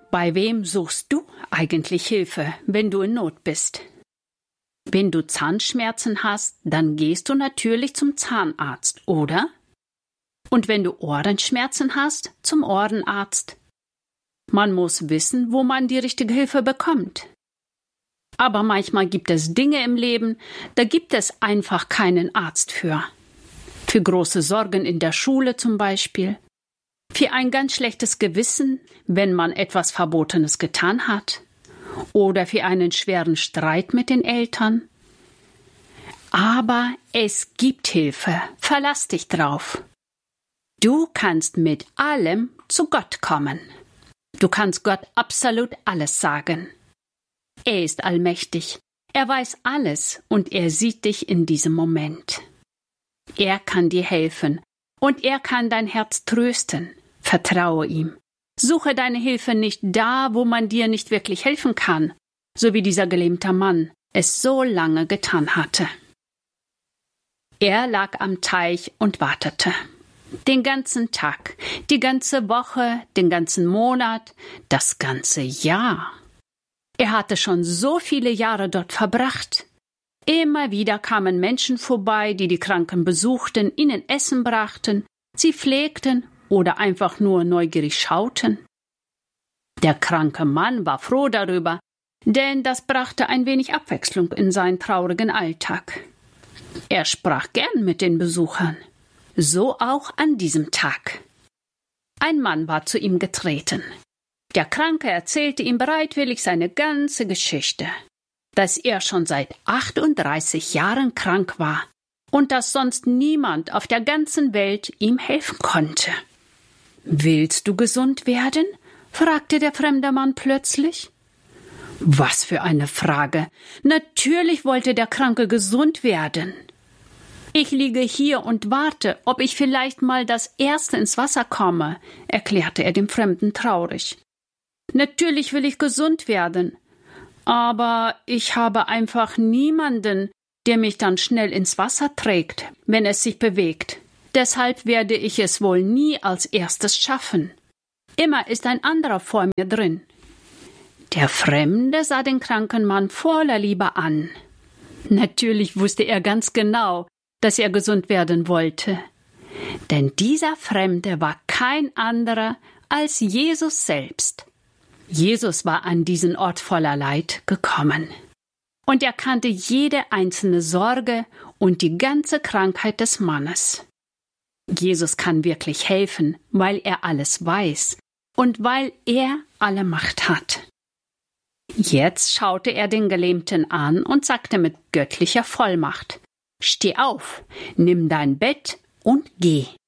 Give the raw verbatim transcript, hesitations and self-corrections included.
bei wem suchst du eigentlich Hilfe, wenn du in Not bist? Wenn du Zahnschmerzen hast, dann gehst du natürlich zum Zahnarzt, oder? Und wenn du Ohrenschmerzen hast, zum Ohrenarzt. Man muss wissen, wo man die richtige Hilfe bekommt. Aber manchmal gibt es Dinge im Leben, da gibt es einfach keinen Arzt für. Für große Sorgen in der Schule zum Beispiel. Für ein ganz schlechtes Gewissen, wenn man etwas Verbotenes getan hat. Oder für einen schweren Streit mit den Eltern. Aber es gibt Hilfe, verlass dich drauf. Du kannst mit allem zu Gott kommen. Du kannst Gott absolut alles sagen. Er ist allmächtig, er weiß alles und er sieht dich in diesem Moment. Er kann dir helfen und er kann dein Herz trösten. Vertraue ihm. Suche deine Hilfe nicht da, wo man dir nicht wirklich helfen kann, so wie dieser gelähmte Mann es so lange getan hatte. Er lag am Teich und wartete. Den ganzen Tag, die ganze Woche, den ganzen Monat, das ganze Jahr. Er hatte schon so viele Jahre dort verbracht. Immer wieder kamen Menschen vorbei, die die Kranken besuchten, ihnen Essen brachten, sie pflegten oder einfach nur neugierig schauten. Der kranke Mann war froh darüber, denn das brachte ein wenig Abwechslung in seinen traurigen Alltag. Er sprach gern mit den Besuchern. So auch an diesem Tag. Ein Mann war zu ihm getreten. Der Kranke erzählte ihm bereitwillig seine ganze Geschichte, dass er schon seit achtunddreißig Jahren krank war und dass sonst niemand auf der ganzen Welt ihm helfen konnte. »Willst du gesund werden?« fragte der fremde Mann plötzlich. Was für eine Frage! Natürlich wollte der Kranke gesund werden. »Ich liege hier und warte, ob ich vielleicht mal das Erste ins Wasser komme«, erklärte er dem Fremden traurig. »Natürlich will ich gesund werden, aber ich habe einfach niemanden, der mich dann schnell ins Wasser trägt, wenn es sich bewegt. Deshalb werde ich es wohl nie als erstes schaffen. Immer ist ein anderer vor mir drin.« Der Fremde sah den kranken Mann voller Liebe an. Natürlich wusste er ganz genau, dass er gesund werden wollte. Denn dieser Fremde war kein anderer als Jesus selbst. Jesus war an diesen Ort voller Leid gekommen. Und er kannte jede einzelne Sorge und die ganze Krankheit des Mannes. Jesus kann wirklich helfen, weil er alles weiß und weil er alle Macht hat. Jetzt schaute er den Gelähmten an und sagte mit göttlicher Vollmacht: »Steh auf, nimm dein Bett und geh.«